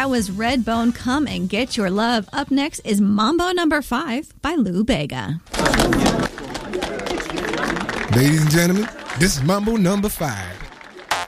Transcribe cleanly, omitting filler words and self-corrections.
That was Redbone, Come and Get Your Love. Up next is Mambo Number 5 by Lou Bega. Ladies and gentlemen, this is Mambo Number 5.